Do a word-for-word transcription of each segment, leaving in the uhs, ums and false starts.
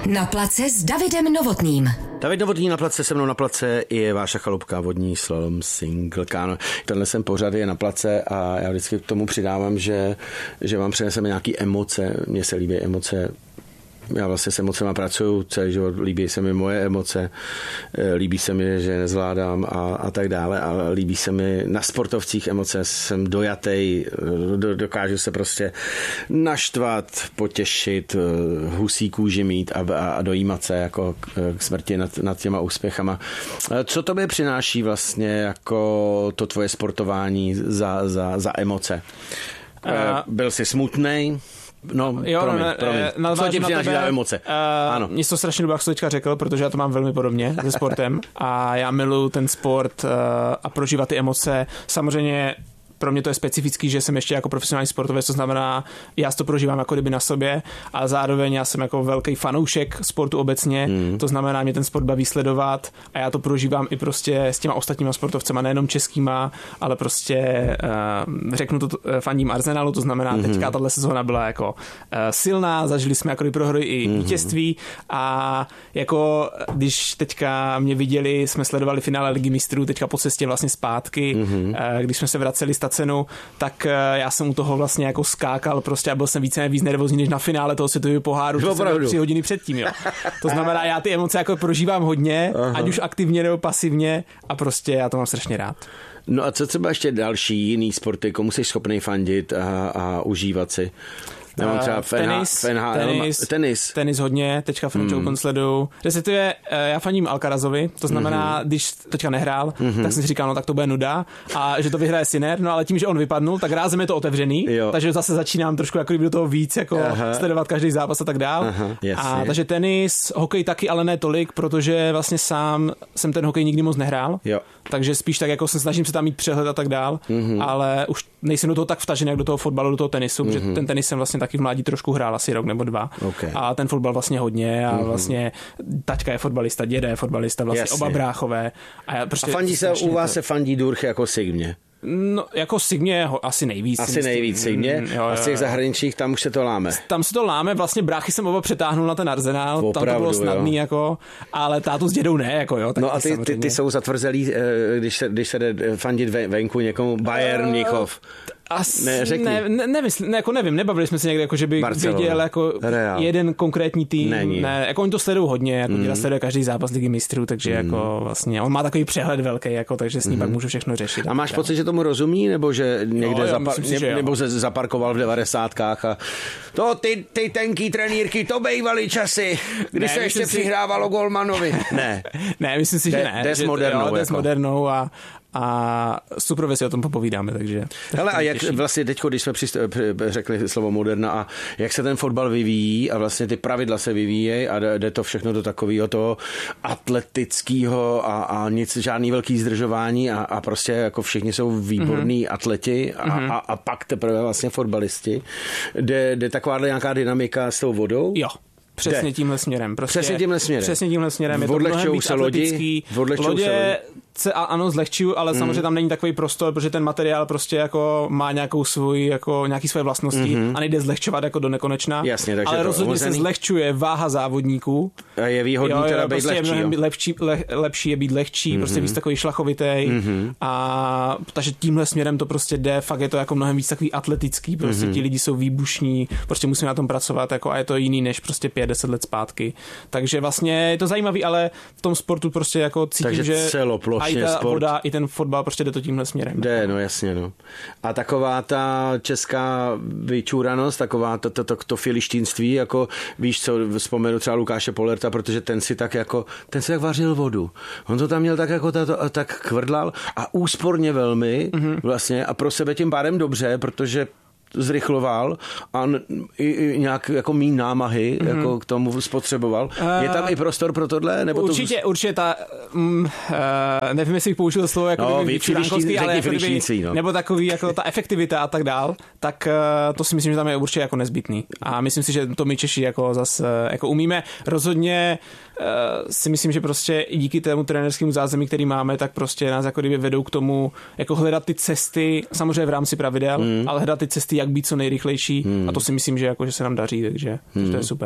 Na place s Davidem Novotným. David Novotný na place, se mnou na place je Váša Chalupka, vodní slalom single káno. Tenhle jsem pořád je na place a já vždycky k tomu přidávám, že, že vám přineseme nějaký emoce. Mně se líbí emoce. Já vlastně s emocema pracuju celý život, líbí se mi moje emoce, líbí se mi, že nezvládám a, a tak dále, ale líbí se mi na sportovcích emoce, jsem dojatej, do, dokážu se prostě naštvat, potěšit, husí kůži mít a, a, a dojímat se jako k smrti nad, nad těma úspěchama. Co tobě přináší vlastně jako to tvoje sportování za, za, za emoce? Uh, Byl jsi smutnej? No, jo, promiň, ne, promiň. Ne, Co ti přináší za emoce? Uh, ano. Mě to strašně dobře, jak jsi teďka řekl, protože já to mám velmi podobně se sportem a já miluju ten sport uh, a prožívat ty emoce. Samozřejmě pro mě to je specifický, že jsem ještě jako profesionální sportovec, to znamená, já to prožívám jako kdyby na sobě, ale zároveň já jsem jako velký fanoušek sportu obecně, mm. to znamená, mě ten sport baví sledovat a já to prožívám i prostě s těma ostatníma sportovcema, nejenom českýma, ale prostě uh, řeknu to fandím Arsenalu, to znamená, mm. teďka tato sezóna byla jako uh, silná, zažili jsme jako prohry i mm. vítězství a jako když teďka mě viděli, jsme sledovali finále Ligy mistrů, teďka po cestě vlastně zpátky, mm. uh, když jsme se vraceli cenu, tak já jsem u toho vlastně jako skákal prostě a byl jsem více víc nervózní než na finále toho světového poháru, že jsem byl tři hodiny předtím, jo. To znamená, já ty emoce jako prožívám hodně, aha, ať už aktivně nebo pasivně a prostě já to mám strašně rád. No a co třeba ještě další jiný sporty, komu jsi schopný fandit a, a užívat si? Nemám třeba v tenis, N H L, tenis, tenis. Tenis hodně, teďka French mm. Open sleduju. Respektive já fandím Alcarazovi, to znamená, mm-hmm. když teďka nehrál, mm-hmm. tak jsem si říkal, no tak to bude nuda a že to vyhraje Sinner, no ale tím, že on vypadnul, tak rázem je to otevřený, jo. Takže zase začínám trošku jako do toho víc, jako aha, sledovat každý zápas a tak dál. Aha, a takže tenis, hokej taky, ale ne tolik, protože vlastně sám jsem ten hokej nikdy moc nehrál, jo. Takže spíš tak jako se snažím se tam mít přehled a tak dál, mm-hmm. ale už nejsem do toho tak vtažený, jak do toho fotbalu, do toho tenisu, mm-hmm. protože ten tenis jsem vlastně taky v mládí trošku hrál asi rok nebo dva. Okay. A ten fotbal vlastně hodně a mm-hmm. vlastně taťka je fotbalista, děda je fotbalista, vlastně jasně. Oba bráchové. A, já prostě a fandí se, u vás to... se fandí Durch jako Sigmě? No, jako Sigmě asi nejvíc. Asi nejvíc Sigmě. Mm, a z těch zahraničních tam už se to láme. Tam se to láme, vlastně bráchy jsem oba přetáhnul na ten Arsenal, opravdu, tam to bylo snadný, jo. Jako, ale tátu s dědou ne, jako jo. No a ty, ty, ty jsou zatvrzelí, když se, když se jde fandit venku někomu Bayern, Mnichov. As, ne, ne, ne, nevím, ne, jako nevím, nebavili jsme se někde, jako, že by Barcelona. Věděl jako Real. Jeden konkrétní tým. Není. Ne, jako oni to sledují hodně, jako mm. dělá sleduje každý zápas Ligy mistrů, takže mm. jako vlastně, on má takový přehled velký, jako, takže s ním mm. pak můžu všechno řešit. A máš tak, pocit, že tomu rozumí, nebo že někde jo, zapar- si, ne, nebo se zaparkoval v devadesátkách a to ty, ty tenký trenýrky, to bývaly časy, kdy ne, se ještě si... přihrávalo golmanovi. Ne. Ne, myslím si, že ne. Jde s modernou. Jde s modernou a a super si o tom popovídáme, takže... Hele, a jak těší. Vlastně teďko, když jsme přist, řekli slovo moderna a jak se ten fotbal vyvíjí a vlastně ty pravidla se vyvíjejí a jde to všechno do takového toho atletického a, a nic, žádný velký zdržování a, a prostě jako všichni jsou výborní mm-hmm. atleti a, mm-hmm. a, a pak teprve vlastně fotbalisti. Jde, jde takováhle nějaká dynamika s tou vodou? Jo. Přesně tímhle směrem. Prostě přesně tímhle směrem. Přesně tímhle směrem. Je to mnohem víc atletický. Lodě se, ano, zlehčuju, ale mm. samozřejmě tam není takový prostor, protože ten materiál prostě jako má nějakou svůj, jako nějaký své vlastnosti mm-hmm. a nejde zlehčovat jako do nekonečna. Jasně, takže ale rozhodně omezený. Se zlehčuje váha závodníků. A je výhodný jo, jo, teda být prostě lehčí. Je lepší, le, lepší je být lehčí, mm-hmm. prostě víc takový šlachovitej. Mm-hmm. A takže tímhle směrem to prostě jde, fakt je to jako mnohem víc takový atletický, prostě mm-hmm. ti lidi jsou výbušní, prostě musíme na tom pracovat jako a je to jiný než prostě pět deset let zpátky. Takže vlastně je to zajímavý, ale v tom sportu prostě jako cítím, takže že celoplošně i ta sport. Voda, i ten fotbal prostě jde to tímhle směrem. Jde, no jasně, no. A taková ta česká vyčúranost, taková to, to, to, to filištínství, jako víš co, vzpomenu třeba Lukáše Polerta, protože ten si tak jako, ten si tak vařil vodu. On to tam měl tak jako tato, tak kvrdlal a úsporně velmi mm-hmm. vlastně a pro sebe tím pádem dobře, protože zrychloval a i, i nějak jako míň námahy mm-hmm. jako k tomu spotřeboval. Uh, je tam i prostor pro tohle? Nebo určitě, to... určitě ta um, uh, nevím, jestli bych použil slovo jako no, vyčuránkovský, ale jako kdyby, no. nebo takový jako ta efektivita a tak dál, tak uh, to si myslím, že tam je určitě jako nezbytný. A myslím si, že to my Češi jako zase uh, jako umíme. Rozhodně uh, si myslím, že prostě i díky tému trenérskému zázemí, který máme, tak prostě nás jako kdyby vedou k tomu jako hledat ty cesty, samozřejmě v rámci pravidel, mm. ale hledat ty cesty, jak být co nejrychlejší hmm. a to si myslím, že, jako, že se nám daří, takže hmm. to je super.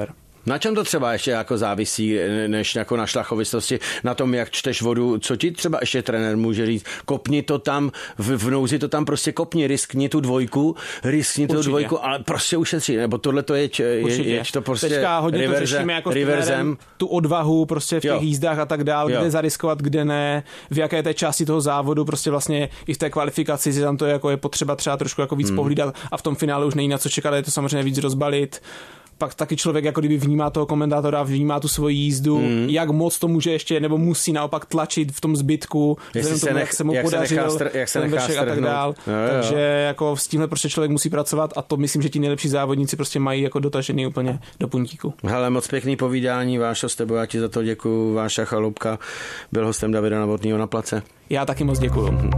Na čem to třeba ještě jako závisí, než jako na šlachovistosti, na tom, jak čteš vodu, co ti třeba ještě trenér může říct, kopni to tam, v, v nouzi to tam prostě kopni, riskni tu dvojku, riskni tu dvojku, ale prostě ušetří, nebo tohle to je, je, je to prostě teďka hodně reverze, to řešíme jako reverzem. Tu odvahu prostě v těch jo. jízdách a tak dál, jo. kde zariskovat, kde ne, v jaké té části toho závodu, prostě vlastně i v té kvalifikaci, že tam to je, jako je potřeba třeba trošku jako víc hmm. pohlídat a v tom finále už není na co čekat, je to samozřejmě víc rozbalit. Pak taky člověk jako kdyby vnímá toho komentátora, vnímá tu svoji jízdu, mm. jak moc to může ještě, nebo musí naopak tlačit v tom zbytku, jestli se tomu, nech, jak se mu jak podařil, se nechá, jak se nechá a tak dál. Jo, jo. Takže jako s tímhle prostě člověk musí pracovat a to myslím, že ti nejlepší závodníci prostě mají jako dotažený úplně do puntíku. Hele, moc pěkný povídání, Vášo, s tebou, já ti za to děkuju. Váša Chaloupka byl hostem Davida Novotnýho na place. Já taky moc děkuju.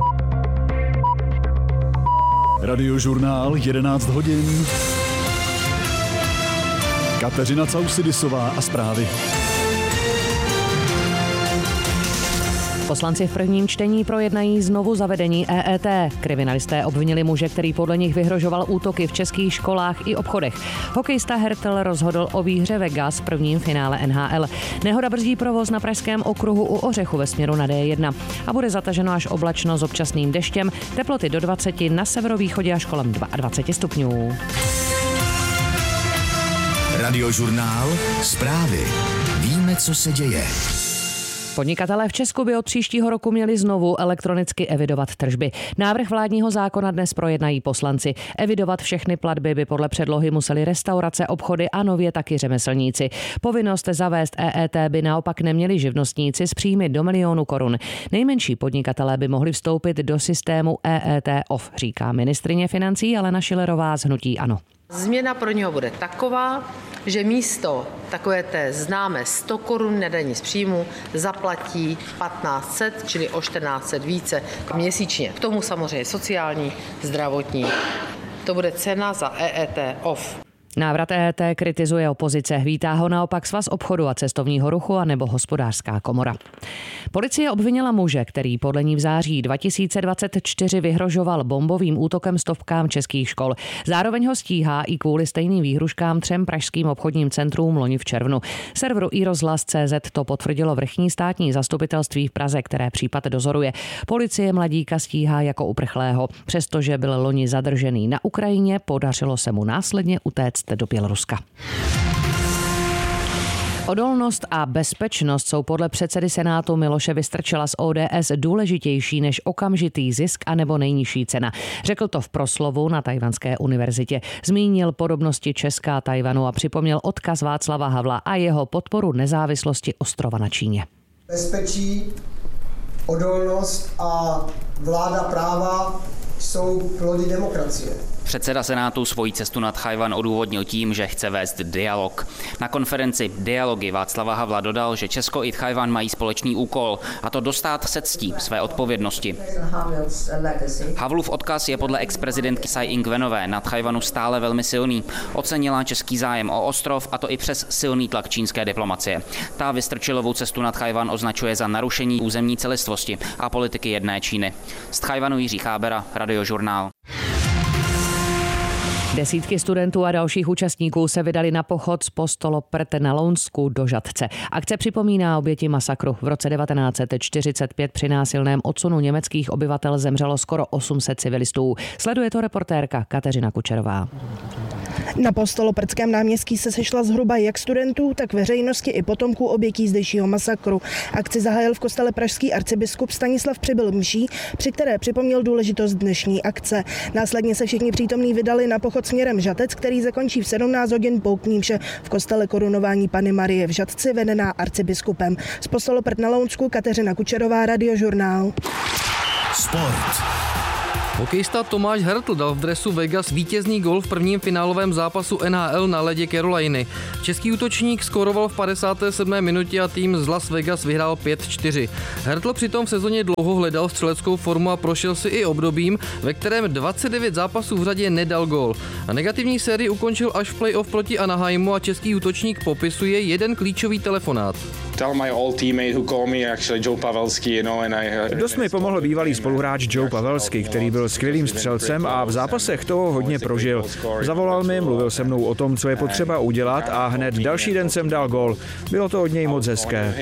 Radiožurnál jedenáct hodin. Kateřina Causidisová a zprávy. Poslanci v prvním čtení projednají znovu zavedení E E T. Kriminalisté obvinili muže, který podle nich vyhrožoval útoky v českých školách i obchodech. Hokejista Hertl rozhodl o výhře Vegas v prvním finále N H L. Nehoda brzdí provoz na pražském okruhu u Ořechu ve směru na D jedna a bude zataženo až oblačno s občasným deštěm, teploty do dvaceti, na severovýchodě až kolem dvacet dva stupňů. Radiožurnál, zprávy. Víme, co se děje. Podnikatelé v Česku by od příštího roku měli znovu elektronicky evidovat tržby. Návrh vládního zákona dnes projednají poslanci. Evidovat všechny platby by podle předlohy museli restaurace, obchody a nově taky řemeslníci. Povinnost zavést E E T by naopak neměli živnostníci s příjmy do milionu korun. Nejmenší podnikatelé by mohli vstoupit do systému E E T off, říká ministryně financí Alena Schillerová z hnutí ANO. Změna pro něho bude taková, že místo takové té známé sto korun na dani z příjmu zaplatí patnáct set, čili o čtrnáct set více měsíčně. K tomu samozřejmě sociální, zdravotní. To bude cena za E E T off. Návrat E E T kritizuje opozice, vítá ho naopak Svaz obchodu a cestovního ruchu a nebo Hospodářská komora. Policie obvinila muže, který podle ní v září dva tisíce dvacet čtyři vyhrožoval bombovým útokem stovkám českých škol. Zároveň ho stíhá i kvůli stejným výhruškám třem pražským obchodním centrům loni v červnu. Serveru iRozhlas tečka cé zet to potvrdilo vrchní státní zastupitelství v Praze, které případ dozoruje. Policie mladíka stíhá jako uprchlého. Přestože byl loni zadržený na Ukrajině, podařilo se mu následně utéct do Běloruska. Odolnost a bezpečnost jsou podle předsedy Senátu Miloše Vystrčila z O D S důležitější než okamžitý zisk anebo nejnižší cena. Řekl to v proslovu na Tchaj-wanské univerzitě. Zmínil podobnosti Česka a Tchaj-wanu a připomněl odkaz Václava Havla a jeho podporu nezávislosti ostrova na Číně. Bezpečí, odolnost a vláda práva jsou plody demokracie. Předseda Senátu svoji cestu na Tchaj-wan odůvodnil tím, že chce vést dialog. Na konferenci Dialogy Václava Havla dodal, že Česko i Tchaj-wan mají společný úkol, a to dostát se ctí své odpovědnosti. Havlův odkaz je podle ex-prezidentky Tsai Ing-wenové na Tchaj-wanu stále velmi silný. Ocenila český zájem o ostrov, a to i přes silný tlak čínské diplomacie. Ta Vystrčilovou cestu na Tchaj-wan označuje za narušení územní celistvosti a politiky jedné Číny. Z Tchaj-wanu Jiří Chábera, Radiožurnál. Desítky studentů a dalších účastníků se vydali na pochod z Postoloprt na Lounsku do Žatce. Akce připomíná oběti masakru. V roce devatenáct set čtyřicet pět při násilném odsunu německých obyvatel zemřelo skoro osm set civilistů. Sleduje to reportérka Kateřina Kučerová. Na Postoloprtském náměstí se sešla zhruba jak studentů, tak veřejnosti i potomků obětí zdejšího masakru. Akci zahájil v kostele pražský arcibiskup Stanislav Přibyl mší, při které připomněl důležitost dnešní akce. Následně se všichni přítomní vydali na pochod směrem Žatec, který zakončí v sedmnáct hodin poutní mše v kostele Korunování Panny Marie v Žatci, vedená arcibiskupem. Z Postoloprt na Lounsku Kateřina Kučerová, Radiožurnál. Sport. Hokejista Tomáš Hertl dal v dresu Vegas vítězný gól v prvním finálovém zápasu N H L na ledě Caroliny. Český útočník skóroval v padesáté sedmé minutě a tým z Las Vegas vyhrál pět čtyři. Hertl přitom v sezóně dlouho hledal střeleckou formu a prošel si i obdobím, ve kterém dvacet devět zápasů v řadě nedal gól. A negativní sérii ukončil až v playoff proti Anaheimu a český útočník popisuje jeden klíčový telefonát. Dost mi pomohl bývalý spoluhráč Joe Pavelski, který byl skvělým střelcem a v zápasech toho hodně prožil. Zavolal mi, mluvil se mnou o tom, co je potřeba udělat a hned další den jsem dal gól. Bylo to od něj moc hezké.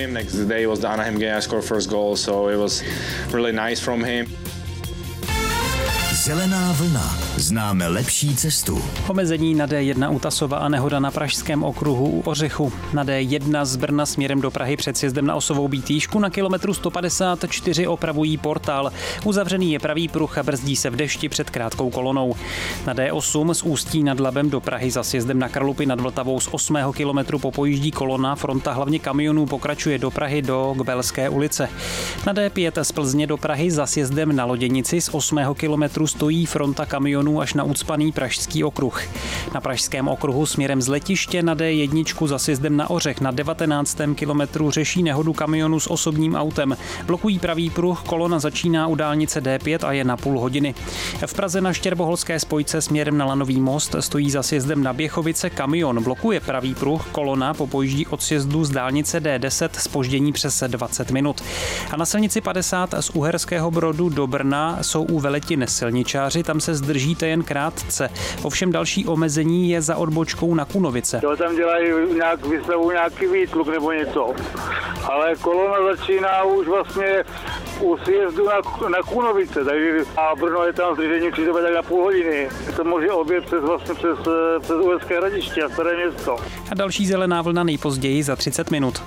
Zelená vlna. Známe lepší cestu. Omezení na D jedna u Tasova a nehoda na pražském okruhu u Ořechu. Na D jedna z Brna směrem do Prahy před sjezdem na Osovou Bítýšku na kilometru sto padesát čtyři opravují portál. Uzavřený je pravý pruh a brzdí se v dešti před krátkou kolonou. Na D osm z Ústí nad Labem do Prahy za sjezdem na Kralupy nad Vltavou z osmého kilometru popojíždí kolona. Fronta hlavně kamionů pokračuje do Prahy do Gbelské ulice. Na D pět z Plzně do Prahy za sjezdem na Loděnici z osmého kilometru stojí fronta kamionů až na ucpaný Pražský okruh. Na Pražském okruhu směrem z letiště na D jedna za sjezdem na Ořech na devatenáctém kilometru řeší nehodu kamionu s osobním autem. Blokují pravý pruh, kolona začíná u dálnice D pět a je na půl hodiny. V Praze na Štěrboholské spojce směrem na Lanový most stojí za sjezdem na Běchovice kamion. Blokuje pravý pruh, kolona popojíždí od sjezdu z dálnice D deset zpoždění přes dvacet minut. A na silnici padesát z Uherského Brodu do Brna jsou u Veletin silničáři, tam se zdržíte jen krátce. Ovšem další omezení je za odbočkou na Kunovice. To tam dělají nějak vystavu nějaký výtluk nebo něco. Ale kolona začíná už vlastně u sjezdu na, na Kunovice, takže a Brno je tam zdržení při době tak na půl hodiny. To může obět přes vlastně přes, přes Uherské Hradiště a Staré Město. A další zelená vlna nejpozději za třicet minut.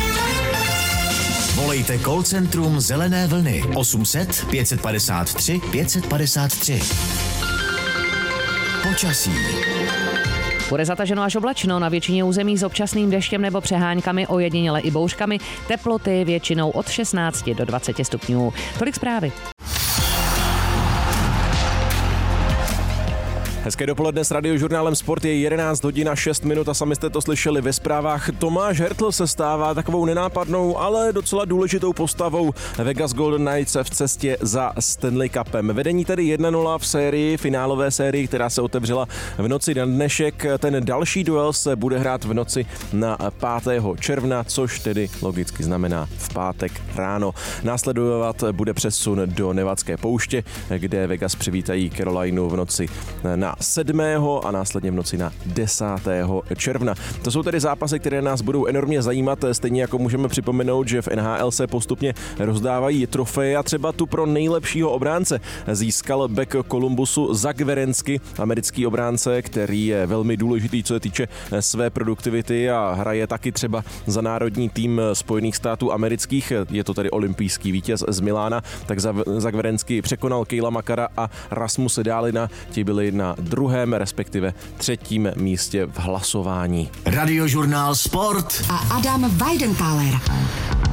Volejte call centrum Zelené vlny osm set pět padesát tři pět padesát tři. Počasí. Bude zataženo až oblačno, na většině území s občasným deštěm nebo přeháňkami, ojediněle i bouřkami, teploty většinou od šestnácti do dvaceti stupňů. Tolik zprávy. Hezké dopoledne s Radiožurnálem Sport, je jedenáct hodin a šest minut a sami jste to slyšeli ve zprávách. Tomáš Hertl se stává takovou nenápadnou, ale docela důležitou postavou Vegas Golden Knights v cestě za Stanley Cupem. Vedení tedy jedna nula v sérii, finálové sérii, která se otevřela v noci na dnešek. Ten další duel se bude hrát v noci na pátého června, což tedy logicky znamená v pátek ráno. Následovat bude přesun do Nevadské pouště, kde Vegas přivítají Carolinu v noci na sedmého a následně v noci na desátého června. To jsou tedy zápasy, které nás budou enormně zajímat, stejně jako můžeme připomenout, že v N H L se postupně rozdávají trofeje a třeba tu pro nejlepšího obránce získal back Columbusu Zach Werenski, americký obránce, který je velmi důležitý, co se týče své produktivity a hraje taky třeba za národní tým Spojených států amerických. Je to tedy olympijský vítěz z Milána, tak Zach Werenski překonal Kejla Makara a Rasmuse Dálina, ti byli na druhém, respektive třetím místě v hlasování. Radiožurnál Sport a Adam Weidenkaller.